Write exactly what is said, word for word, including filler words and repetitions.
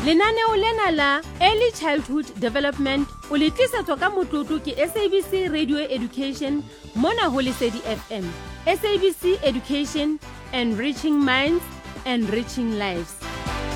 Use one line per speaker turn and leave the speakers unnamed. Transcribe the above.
Lenaneo lena la Early Childhood Development o le tlisetswa ka motlotlo ke S A B C Radio Education mona ho Lesedi F M. S A B C Education, enriching minds, enriching lives.